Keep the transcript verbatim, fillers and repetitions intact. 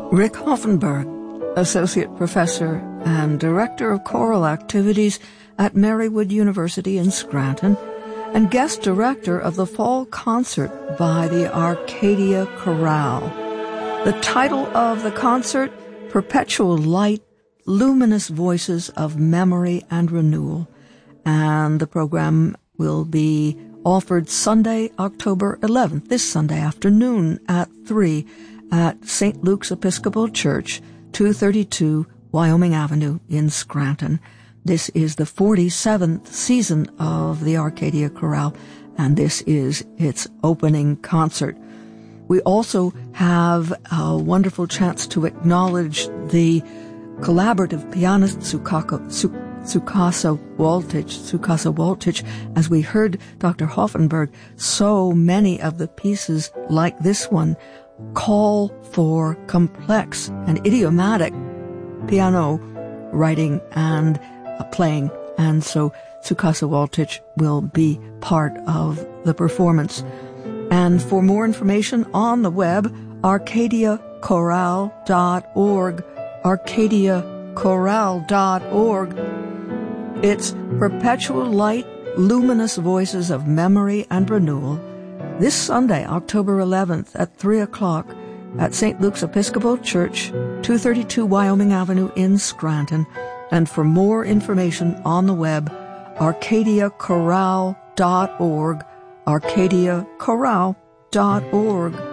Rick Hoffenberg, Associate Professor and Director of Choral Activities at Marywood University in Scranton, and Guest Director of the Fall Concert by the Arcadia Chorale. The title of the concert, Perpetual Light, Luminous Voices of Memory and Renewal. And the program will be offered Sunday, October eleventh, this Sunday afternoon at three at Saint Luke's Episcopal Church, two thirty-two Wyoming Avenue in Scranton. This is the forty-seventh season of the Arcadia Chorale, and this is its opening concert. We also have a wonderful chance to acknowledge the collaborative pianist Tsukako, Tsukasa Waltich, Tsukasa Waltich. As we heard Doctor Hoffenberg, so many of the pieces like this one call for complex and idiomatic piano writing and uh, playing, and so Tsukasa Waltich will be part of the performance. And for more information on the web, arcadia chorale dot org, arcadia chorale dot org. It's Perpetual Light, Luminous Voices of Memory and Renewal, this Sunday, October eleventh at three o'clock at Saint Luke's Episcopal Church, two thirty-two Wyoming Avenue in Scranton. And for more information on the web, arcadia chorale dot org, arcadia chorale dot org.